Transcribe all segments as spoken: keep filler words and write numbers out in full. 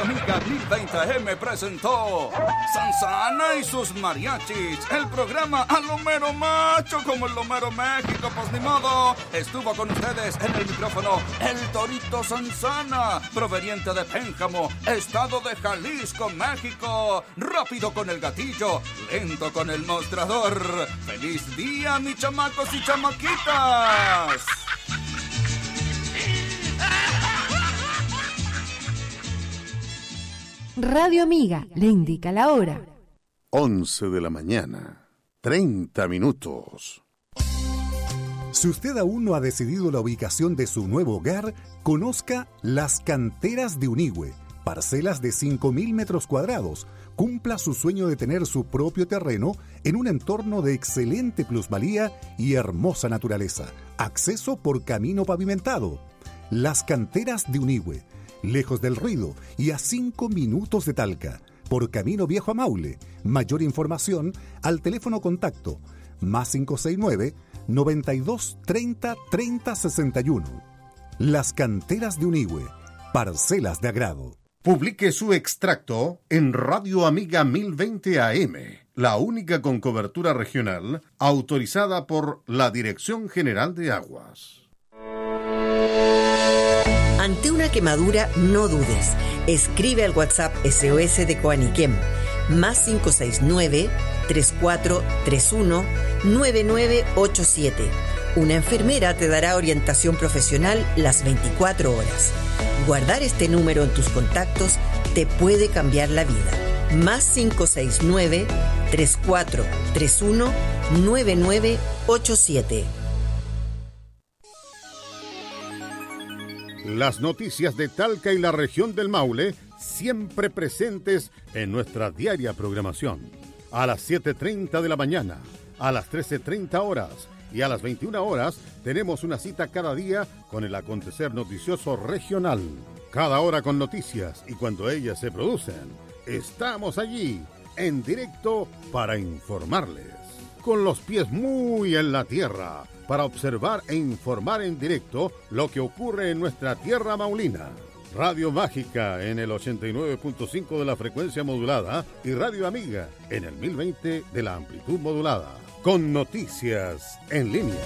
Radio Amiga mil veinte A M presentó Sansana y sus mariachis, el programa a lo mero macho como el Lomero México. Pues ni modo, estuvo con ustedes en el micrófono el Torito Sansana, proveniente de Pénjamo, estado de Jalisco, México. Rápido con el gatillo, lento con el mostrador. ¡Feliz día, mis chamacos y chamaquitas! Radio Amiga le indica la hora. once de la mañana, treinta minutos. Si usted aún no ha decidido la ubicación de su nuevo hogar, conozca Las Canteras de Unigüe, parcelas de cinco mil metros cuadrados. Cumpla su sueño de tener su propio terreno en un entorno de excelente plusvalía y hermosa naturaleza. Acceso por camino pavimentado. Las Canteras de Unigüe, lejos del ruido y a cinco minutos de Talca, por Camino Viejo a Maule. Mayor información al teléfono contacto más cinco seis nueve, noventa y dos, treinta, treinta, sesenta y uno. Las Canteras de Unigüe, parcelas de agrado. Publique su extracto en Radio Amiga mil veinte A M, la única con cobertura regional autorizada por la Dirección General de Aguas. Ante una quemadura, no dudes. Escribe al WhatsApp S O S de Coaniquem, más cinco seis nueve, tres cuatro tres uno, nueve nueve ocho siete. Una enfermera te dará orientación profesional las veinticuatro horas. Guardar este número en tus contactos te puede cambiar la vida. Más cinco seis nueve, tres cuatro tres uno, nueve nueve ocho siete. Las noticias de Talca y la región del Maule, siempre presentes en nuestra diaria programación. A las siete treinta de la mañana, a las trece treinta horas y a las veintiuna horas tenemos una cita cada día con el acontecer noticioso regional. Cada hora con noticias y cuando ellas se producen, estamos allí, en directo para informarles. Con los pies muy en la tierra, para observar e informar en directo lo que ocurre en nuestra tierra maulina. Radio Mágica en el ochenta y nueve punto cinco de la frecuencia modulada y Radio Amiga en el mil veinte de la amplitud modulada. Con noticias en línea.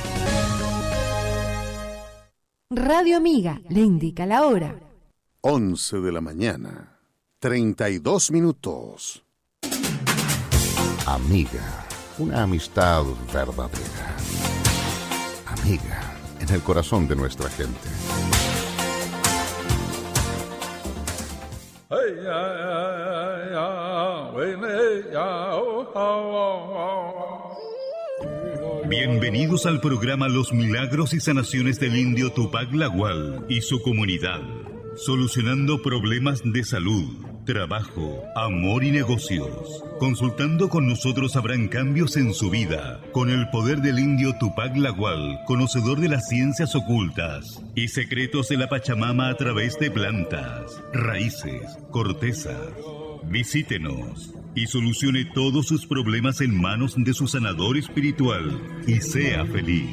Radio Amiga le indica la hora. once de la mañana, treinta y dos minutos. Amiga, una amistad verdadera. Amiga, en el corazón de nuestra gente. Bienvenidos al programa Los Milagros y Sanaciones del Indio Tupac Lagual y su comunidad, solucionando problemas de salud, trabajo, amor y negocios. Consultando con nosotros habrán cambios en su vida, con el poder del indio Tupac Lagual, conocedor de las ciencias ocultas y secretos de la Pachamama a través de plantas, raíces, cortezas. Visítenos y solucione todos sus problemas en manos de su sanador espiritual y sea feliz.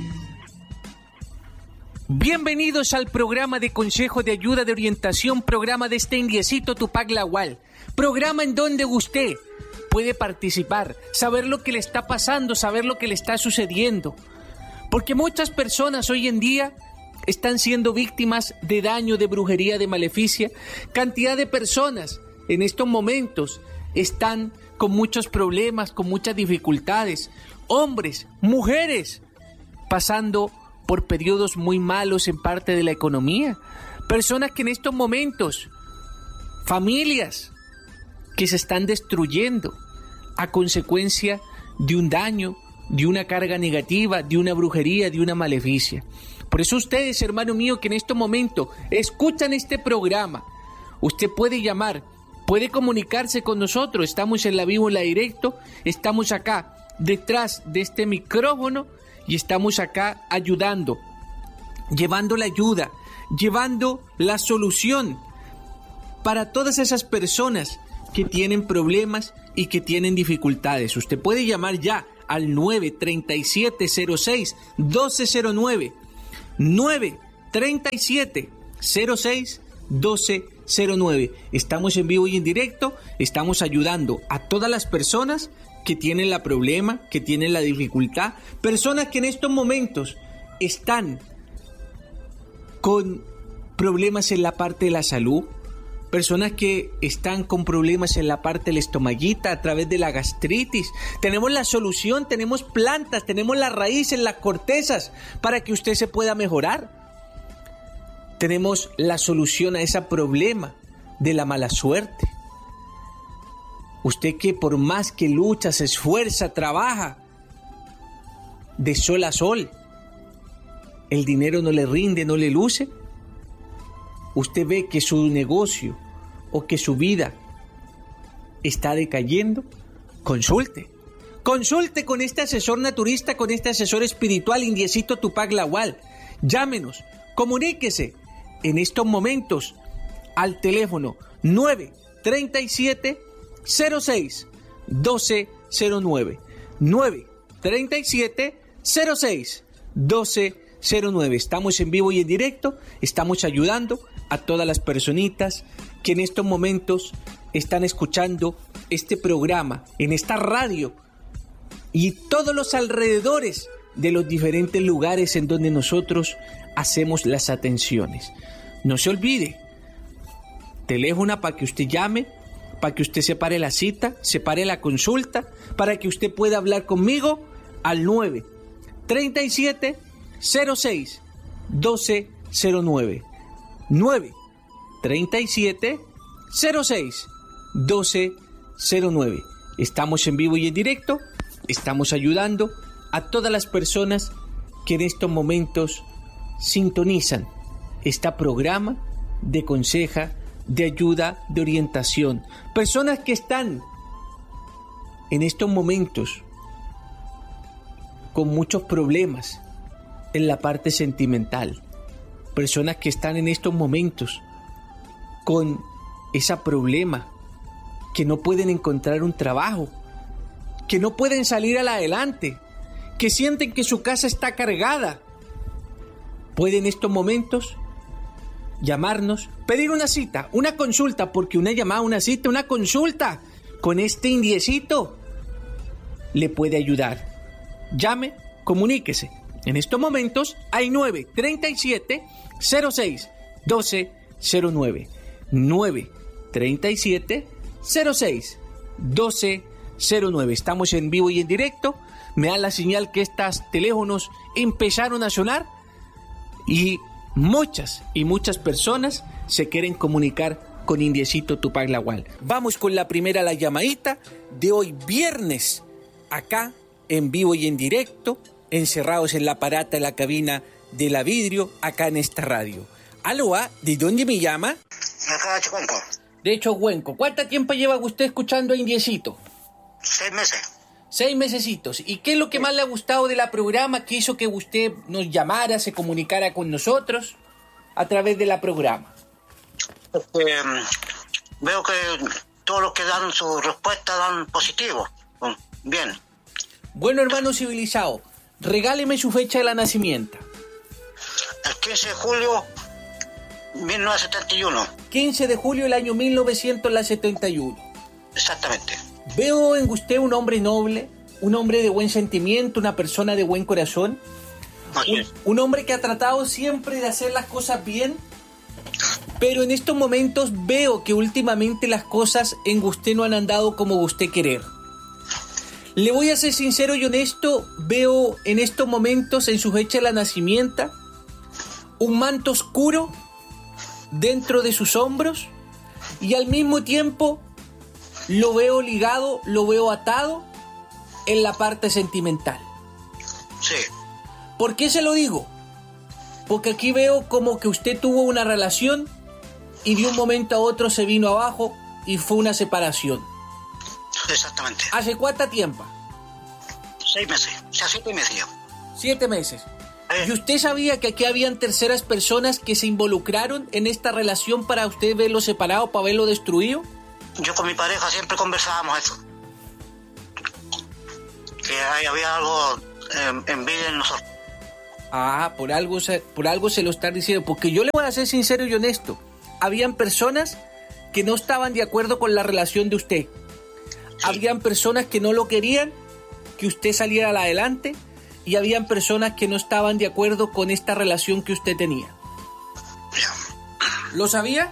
Bienvenidos al programa de consejo de ayuda de orientación, programa de este indiecito Tupac Lagual, programa en donde usted puede participar, saber lo que le está pasando, saber lo que le está sucediendo, porque muchas personas hoy en día están siendo víctimas de daño, de brujería, de maleficia. Cantidad de personas en estos momentos están con muchos problemas, con muchas dificultades, hombres, mujeres, pasando por periodos muy malos en parte de la economía, personas que en estos momentos, familias que se están destruyendo a consecuencia de un daño, de una carga negativa, de una brujería, de una maleficia. Por eso ustedes, hermano mío, que en estos momentos escuchan este programa, usted puede llamar, puede comunicarse con nosotros, estamos en la vivo, en la directo, estamos acá detrás de este micrófono y estamos acá ayudando, llevando la ayuda, llevando la solución para todas esas personas que tienen problemas y que tienen dificultades. Usted puede llamar ya al nueve treinta y siete cero seis doce cero nueve, nueve treinta y siete cero seis doce cero nueve. Estamos en vivo y en directo, estamos ayudando a todas las personas que tienen la problema, que tienen la dificultad, personas que en estos momentos están con problemas en la parte de la salud, personas que están con problemas en la parte de la estomaguita a través de la gastritis. Tenemos la solución, tenemos plantas, tenemos las raíces, las cortezas para que usted se pueda mejorar. Tenemos la solución a ese problema de la mala suerte. Usted que por más que lucha, se esfuerza, trabaja de sol a sol, el dinero no le rinde, no le luce. Usted ve que su negocio o que su vida está decayendo. Consulte. Consulte con este asesor naturista, con este asesor espiritual, Indiecito Tupac Lawal. Llámenos, comuníquese en estos momentos al teléfono nueve treinta y siete cero seis doce cero nueve, nueve treinta y siete cero seis doce cero nueve. Estamos en vivo y en directo, estamos ayudando a todas las personitas que en estos momentos están escuchando este programa en esta radio y todos los alrededores de los diferentes lugares en donde nosotros hacemos las atenciones. No se olvide, teléfono para que usted llame, para que usted separe la cita, separe la consulta, para que usted pueda hablar conmigo al nueve treinta y siete cero seis doce cero nueve, nueve treinta y siete cero seis doce cero nueve. Estamos en vivo y en directo, estamos ayudando a todas las personas que en estos momentos sintonizan este programa de conseja, de ayuda, de orientación. Personas que están en estos momentos con muchos problemas en la parte sentimental. Personas que están en estos momentos con ese problema, que no pueden encontrar un trabajo, que no pueden salir al adelante, que sienten que su casa está cargada. Pueden en estos momentos llamarnos, pedir una cita, una consulta, porque una llamada, una cita, una consulta con este indiecito le puede ayudar. Llame, comuníquese. En estos momentos hay nueve treinta y siete cero seis doce cero nueve, nueve treinta y siete cero seis doce cero nueve. Estamos en vivo y en directo. Me da la señal que estos teléfonos empezaron a sonar y muchas y muchas personas se quieren comunicar con Indiecito Tupac Lawal. Vamos con la primera, la llamadita de hoy viernes, acá en vivo y en directo, encerrados en la parata de la cabina de la vidrio, acá en esta radio. Aló, ¿de dónde me llama? Acá de Chocuenco. De Chocuenco. ¿Cuánto tiempo lleva usted escuchando a Indiecito? Seis meses. Seis mesecitos. ¿Y qué es lo que más le ha gustado de la programa que hizo que usted nos llamara, se comunicara con nosotros a través de la programa? Eh, veo que todos los que dan su respuesta dan positivo. Bien. Bueno, hermano civilizado, regáleme su fecha de la nacimiento. El quince de julio mil novecientos setenta y uno. quince de julio del año mil novecientos setenta y uno. Exactamente. Veo en usted un hombre noble, un hombre de buen sentimiento, una persona de buen corazón, un, un hombre que ha tratado siempre de hacer las cosas bien, pero en estos momentos veo que últimamente las cosas en usted no han andado como usted querer. Le voy a ser sincero y honesto, veo en estos momentos en su fecha de la nacimiento un manto oscuro dentro de sus hombros y al mismo tiempo lo veo ligado, lo veo atado en la parte sentimental. Sí. ¿Por qué se lo digo? Porque aquí veo como que usted tuvo una relación y de un momento a otro se vino abajo y fue una separación. Exactamente. ¿Hace cuánto tiempo? Seis meses, o sea, siete meses ya. Siete meses. Eh. ¿Y usted sabía que aquí habían terceras personas que se involucraron en esta relación para usted verlo separado, para verlo destruido? Yo con mi pareja siempre conversábamos eso. Que ahí había algo eh, envidia en nosotros. Ah, por algo, se, por algo se lo está diciendo. Porque yo le voy a ser sincero y honesto. habían personas que no estaban de acuerdo con la relación de usted. Sí. Habían personas que no lo querían, que usted saliera adelante, y habían personas que no estaban de acuerdo con esta relación que usted tenía. ¿Lo sabía?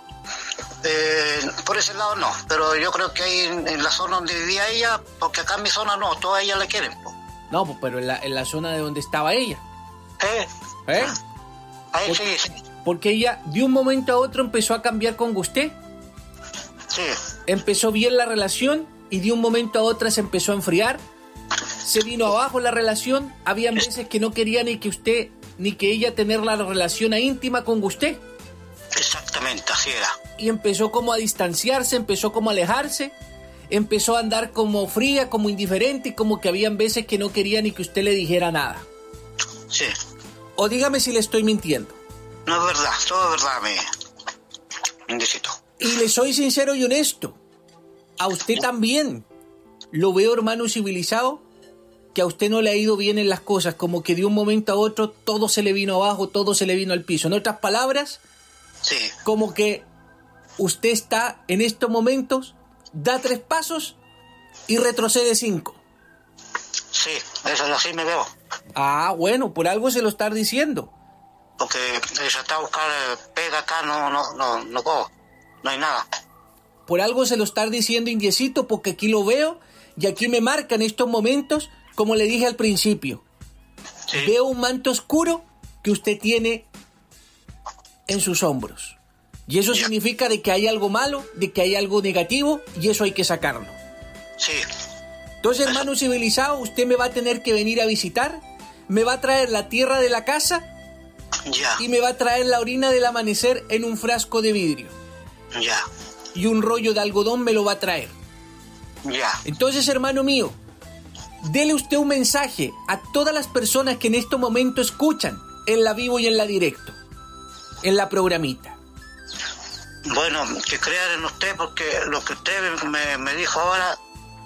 Eh, por ese lado no, pero yo creo que ahí en, en la zona donde vivía ella, porque acá en mi zona no, todas ellas la quieren. Po. No, pues, pero en la, en la zona de donde estaba ella. ¿Eh? ¿Eh? Ahí Por, sí, sí. Porque ella de un momento a otro empezó a cambiar con usted. Sí. Empezó bien la relación y de un momento a otro se empezó a enfriar. Se vino abajo la relación. Habían veces que no quería ni que usted ni que ella tener la relación íntima con usted. Exactamente, así era. Y empezó como a distanciarse, empezó como a alejarse, empezó a andar como fría, como indiferente, y como que habían veces que no quería ni que usted le dijera nada. Sí. O dígame si le estoy mintiendo. No es verdad, todo es verdad, mi indecito. Y le soy sincero y honesto. A usted también. Lo veo, hermano civilizado, que a usted no le ha ido bien en las cosas, como que de un momento a otro todo se le vino abajo, todo se le vino al piso. En otras palabras, sí. Como que usted está en estos momentos, da tres pasos y retrocede cinco. Sí, eso así me veo. Ah, bueno, por algo se lo está diciendo. Porque se está buscando pega acá, no, no, no, no puedo, no hay nada. Por algo se lo está diciendo, indiecito, porque aquí lo veo y aquí me marca en estos momentos, como le dije al principio. Sí. Veo un manto oscuro que usted tiene en sus hombros. Y eso ya. significa de que hay algo malo, de que hay algo negativo, y eso hay que sacarlo. Sí. Entonces, hermano eso. civilizado, usted me va a tener que venir a visitar, me va a traer la tierra de la casa, ya. y me va a traer la orina del amanecer en un frasco de vidrio. Ya. Y un rollo de algodón me lo va a traer. Ya. Entonces, hermano mío, dele usted un mensaje a todas las personas que en este momento escuchan en la vivo y en la directo, en la programita. Bueno, que crean en usted, porque lo que usted me, me dijo ahora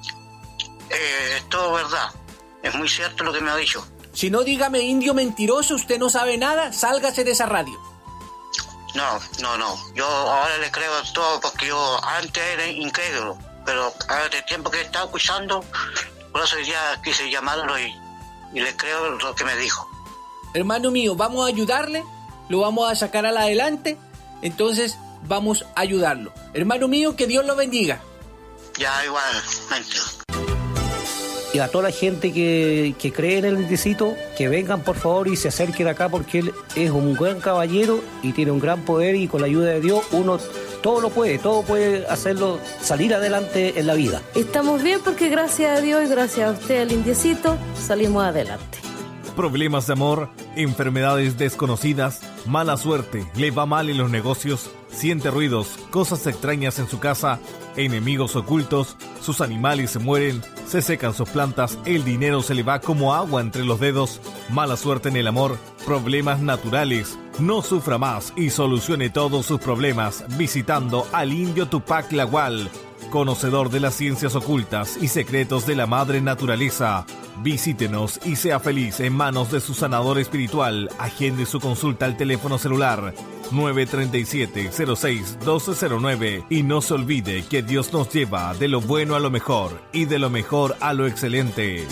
eh, es todo verdad. Es muy cierto lo que me ha dicho. Si no, dígame, indio mentiroso, usted no sabe nada, sálgase de esa radio. No, no, no. Yo ahora le creo todo porque yo antes era incrédulo, pero ahora el tiempo que he estado escuchando, por eso ya quise llamarlo y, y le creo lo que me dijo. Hermano mío, vamos a ayudarle, lo vamos a sacar a la adelante, entonces vamos a ayudarlo. Hermano mío, que Dios lo bendiga. Ya, igualmente. Y a toda la gente que, que cree en el indecito, que vengan por favor y se acerquen acá, porque él es un buen caballero y tiene un gran poder, y con la ayuda de Dios uno todo lo puede, todo puede hacerlo salir adelante en la vida. Estamos bien porque gracias a Dios y gracias a usted, el indecito, salimos adelante. Problemas de amor, enfermedades desconocidas, mala suerte, le va mal en los negocios, siente ruidos, cosas extrañas en su casa, enemigos ocultos, sus animales se mueren, se secan sus plantas, el dinero se le va como agua entre los dedos, mala suerte en el amor, problemas naturales. No sufra más y solucione todos sus problemas visitando al indio Tupac Lagual, conocedor de las ciencias ocultas y secretos de la madre naturaleza. Visítenos y sea feliz en manos de su sanador espiritual. Agende su consulta al teléfono celular nueve tres siete, cero seis, uno dos cero nueve y no se olvide que Dios nos lleva de lo bueno a lo mejor y de lo mejor a lo excelente.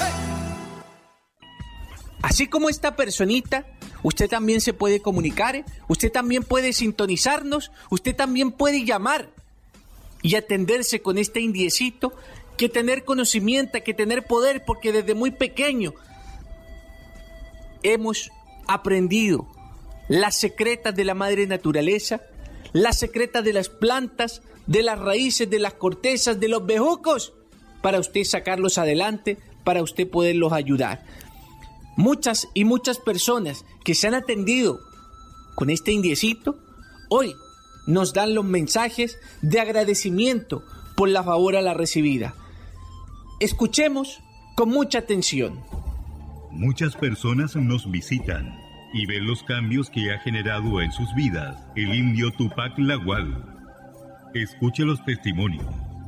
Así como esta personita, usted también se puede comunicar, usted también puede sintonizarnos, usted también puede llamar y atenderse con este indiecito, que tener conocimiento, que tener poder, porque desde muy pequeño hemos aprendido las secretas de la madre naturaleza, las secretas de las plantas, de las raíces, de las cortezas, de los bejucos, para usted sacarlos adelante, para usted poderlos ayudar. Muchas y muchas personas que se han atendido con este indiecito, hoy nos dan los mensajes de agradecimiento por la favor a la recibida. Escuchemos con mucha atención. Muchas personas nos visitan y ven los cambios que ha generado en sus vidas el indio Tupac Lagual. Escuche los testimonios.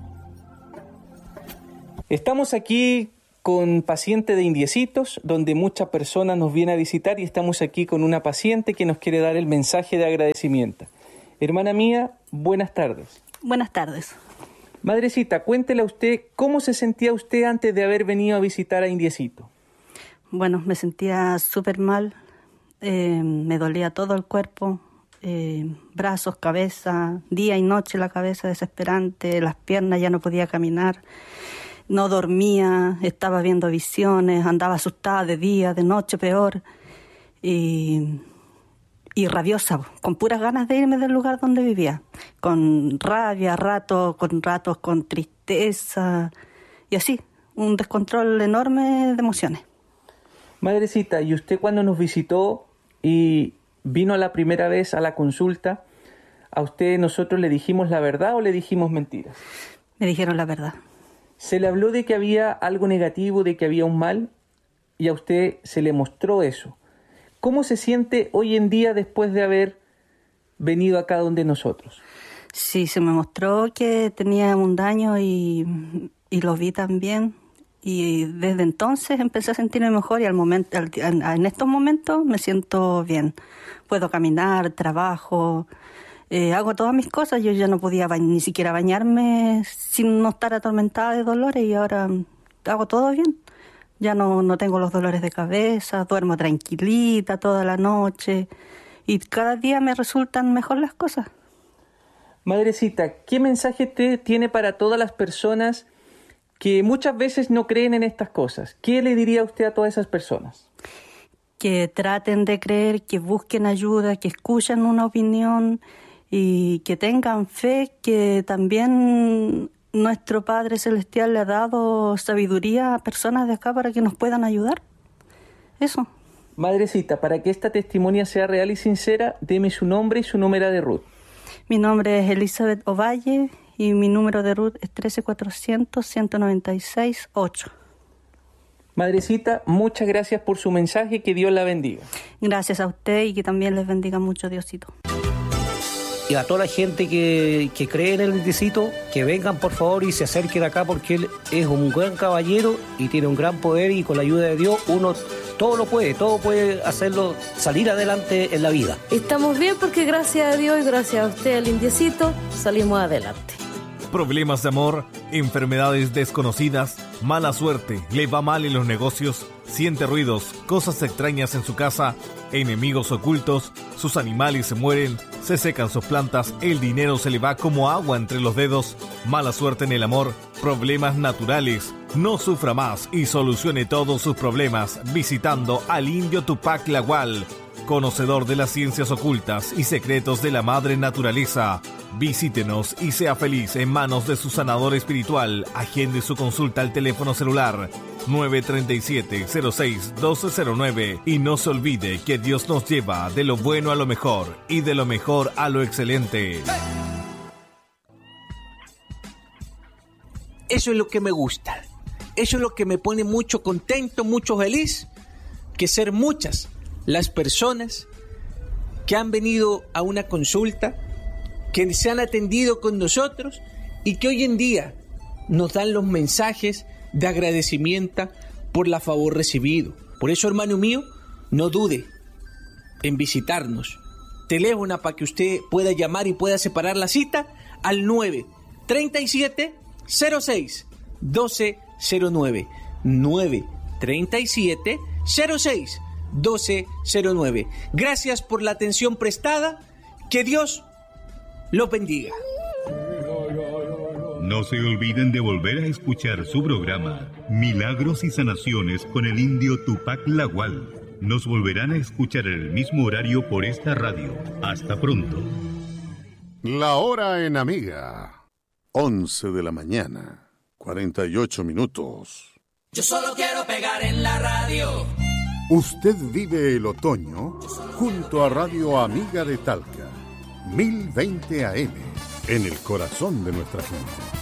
Estamos aquí con paciente de indiecitos, donde muchas personas nos vienen a visitar, y estamos aquí con una paciente que nos quiere dar el mensaje de agradecimiento. Hermana mía, buenas tardes. Buenas tardes. Madrecita, cuéntele a usted cómo se sentía usted antes de haber venido a visitar a Indiecito. Bueno, me sentía súper mal, eh, me dolía todo el cuerpo, eh, brazos, cabeza, día y noche la cabeza desesperante, las piernas, ya no podía caminar, no dormía, estaba viendo visiones, andaba asustada de día, de noche peor, y, y rabiosa, con puras ganas de irme del lugar donde vivía, con rabia, ratos, con ratos con tristeza, y así, un descontrol enorme de emociones. Madrecita, ¿y usted cuando nos visitó y vino la primera vez a la consulta, a usted nosotros le dijimos la verdad o le dijimos mentiras? Me dijeron la verdad. Se le habló de que había algo negativo, de que había un mal, y a usted se le mostró eso. ¿Cómo se siente hoy en día después de haber venido acá donde nosotros? Sí, se me mostró que tenía un daño y, y lo vi también. Y desde entonces empecé a sentirme mejor y al momento, al, en estos momentos me siento bien. Puedo caminar, trabajo, eh, hago todas mis cosas. Yo ya no podía ba- ni siquiera bañarme sin no estar atormentada de dolores y ahora hago todo bien. Ya no, no tengo los dolores de cabeza, duermo tranquilita toda la noche y cada día me resultan mejor las cosas. Madrecita, ¿qué mensaje te tiene para todas las personas que muchas veces no creen en estas cosas? ¿Qué le diría usted a todas esas personas? Que traten de creer, que busquen ayuda, que escuchen una opinión y que tengan fe, que también nuestro Padre Celestial le ha dado sabiduría a personas de acá para que nos puedan ayudar. Eso. Madrecita, para que esta testimonia sea real y sincera, deme su nombre y su número de Ruth. Mi nombre es Elizabeth Ovalle y mi número de Ruth es trece cuatrocientos, ciento noventa y seis, ocho. Madrecita, muchas gracias por su mensaje, que Dios la bendiga. Gracias a usted y que también les bendiga mucho Diosito. Y a toda la gente que, que cree en el Indiecito, que vengan por favor y se acerquen acá porque él es un gran caballero y tiene un gran poder y con la ayuda de Dios uno todo lo puede, todo puede hacerlo salir adelante en la vida. Estamos bien porque gracias a Dios y gracias a usted, el Indiecito, salimos adelante. Problemas de amor, enfermedades desconocidas, mala suerte, le va mal en los negocios, siente ruidos, cosas extrañas en su casa, enemigos ocultos, sus animales se mueren, se secan sus plantas, el dinero se le va como agua entre los dedos, mala suerte en el amor, problemas naturales. No sufra más y solucione todos sus problemas visitando al indio Tupac Lagual, conocedor de las ciencias ocultas y secretos de la madre naturaleza. Visítenos y sea feliz en manos de su sanador espiritual. Agende su consulta al teléfono celular nueve tres siete, cero seis, uno dos cero nueve y no se olvide que Dios nos lleva de lo bueno a lo mejor y de lo mejor a lo excelente. Eso es lo que me gusta. Eso es lo que me pone mucho contento, mucho feliz, que ser muchas las personas que han venido a una consulta, que se han atendido con nosotros y que hoy en día nos dan los mensajes de agradecimiento por la favor recibido. Por eso, hermano mío, no dude en visitarnos. Teléfono para que usted pueda llamar y pueda separar la cita al nueve tres siete, cero seis, uno dos cero nueve. nueve tres siete, cero seis, uno dos cero nueve. Gracias por la atención prestada. Que Dios lo bendiga. No se olviden de volver a escuchar su programa Milagros y Sanaciones con el indio Tupac Lagual. Nos volverán a escuchar en el mismo horario por esta radio. Hasta pronto. La hora en Amiga, once de la mañana, cuarenta y ocho minutos. Yo solo quiero pegar en la radio. Usted vive el otoño junto a Radio Amiga de Talca, mil veinte A M, en el corazón de nuestra gente.